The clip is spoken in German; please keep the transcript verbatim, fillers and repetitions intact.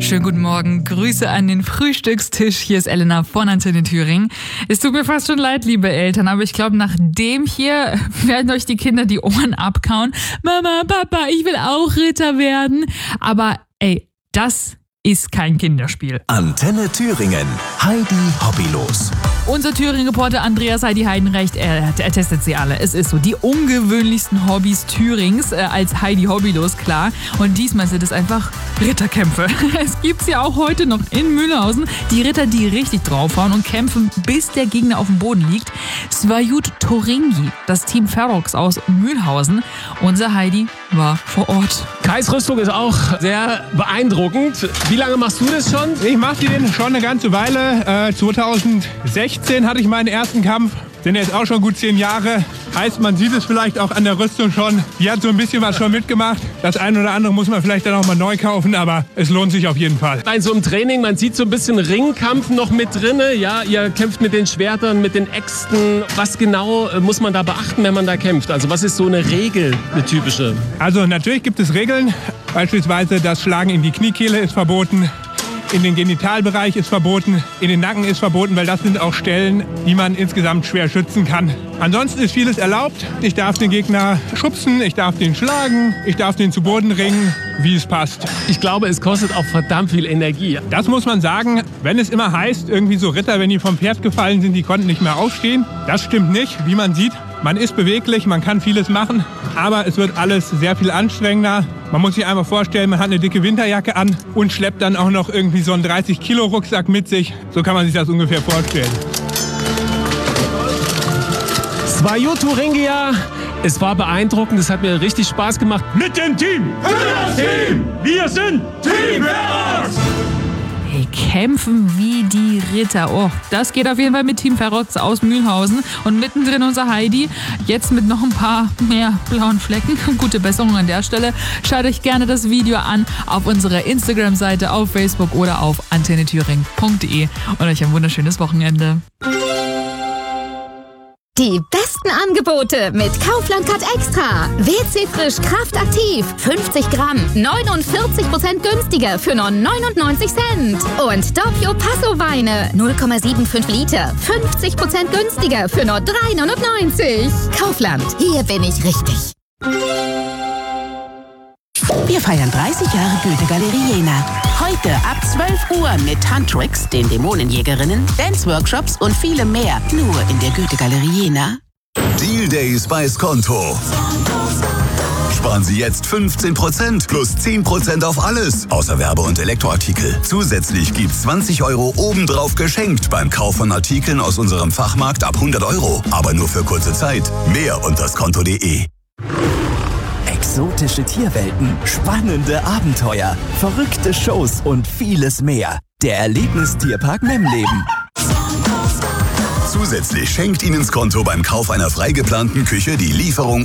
Schönen guten Morgen, Grüße an den Frühstückstisch. Hier ist Elena von Antenne Thüringen. Es tut mir fast schon leid, liebe Eltern, aber ich glaube, nach dem hier werden euch die Kinder die Ohren abkauen. Mama, Papa, ich will auch Ritter werden. Aber ey, das ist kein Kinderspiel. Antenne Thüringen. Heidi Hobbylos. Unser Thüringen-Reporter Andreas Heidi Heidenrecht, er, er testet sie alle. Es ist so, die ungewöhnlichsten Hobbys Thürings äh, als Heidi Hobbylos, klar. Und diesmal sind es einfach Ritterkämpfe. Es gibt sie auch heute noch in Mühlhausen. Die Ritter, die richtig draufhauen und kämpfen, bis der Gegner auf dem Boden liegt. Svajut Turingi, das Team Ferox aus Mühlhausen. Unser Heidi war vor Ort. Kais Rüstung ist auch sehr beeindruckend. Wie lange machst du das schon? Ich mache den schon eine ganze Weile. Äh, zweitausendsechzehn hatte ich meinen ersten Kampf. Sind jetzt auch schon gut zehn Jahre. Heißt, man sieht es vielleicht auch an der Rüstung schon. Die hat so ein bisschen was schon mitgemacht. Das eine oder andere muss man vielleicht dann auch mal neu kaufen, aber es lohnt sich auf jeden Fall. Bei so einem Training, man sieht so ein bisschen Ringkampf noch mit drin. Ja, ihr kämpft mit den Schwertern, mit den Äxten. Was genau muss man da beachten, wenn man da kämpft? Also was ist so eine Regel, eine typische? Also natürlich gibt es Regeln. Beispielsweise das Schlagen in die Kniekehle ist verboten. In den Genitalbereich ist verboten, in den Nacken ist verboten, weil das sind auch Stellen, die man insgesamt schwer schützen kann. Ansonsten ist vieles erlaubt. Ich darf den Gegner schubsen, ich darf den schlagen, ich darf den zu Boden ringen, wie es passt. Ich glaube, es kostet auch verdammt viel Energie. Das muss man sagen, wenn es immer heißt, irgendwie so Ritter, wenn die vom Pferd gefallen sind, die konnten nicht mehr aufstehen. Das stimmt nicht, wie man sieht. Man ist beweglich, man kann vieles machen, aber es wird alles sehr viel anstrengender. Man muss sich einfach vorstellen, man hat eine dicke Winterjacke an und schleppt dann auch noch irgendwie so einen dreißig Kilo Rucksack mit sich. So kann man sich das ungefähr vorstellen. Svajut Turingi, es war beeindruckend, es hat mir richtig Spaß gemacht. Mit dem Team! Für das Team! Wir sind Team Ferox! Hey, kämpfen wie die Ritter. Oh, das geht auf jeden Fall mit Team Ferox aus Mühlhausen. Und mittendrin unser Heidi, jetzt mit noch ein paar mehr blauen Flecken. Gute Besserung an der Stelle. Schaut euch gerne das Video an auf unserer Instagram-Seite, auf Facebook oder auf antenne thüringen punkt de und euch ein wunderschönes Wochenende. Die besten Angebote mit Kaufland Card Extra. W C Frisch Kraftaktiv. fünfzig Gramm. neunundvierzig Prozent günstiger für nur neunundneunzig Cent. Und Doppio Passo Weine. null Komma fünfundsiebzig Liter. fünfzig Prozent günstiger für nur drei neunundneunzig. Kaufland. Hier bin ich richtig. Wir feiern dreißig Jahre Goethe-Galerie Jena. Heute ab zwölf Uhr mit Tantrix, den Dämonenjägerinnen, Dance-Workshops und vielem mehr. Nur in der Goethe-Galerie Jena. Deal Days bei Skonto. Sparen Sie jetzt fünfzehn Prozent plus zehn Prozent auf alles, außer Werbe- und Elektroartikel. Zusätzlich gibt's zwanzig Euro obendrauf geschenkt beim Kauf von Artikeln aus unserem Fachmarkt ab hundert Euro. Aber nur für kurze Zeit. Mehr unter skonto punkt de. Exotische Tierwelten, spannende Abenteuer, verrückte Shows und vieles mehr. Der Erlebnistierpark Memleben. Zusätzlich schenkt Ihnen Skonto beim Kauf einer frei geplanten Küche die Lieferung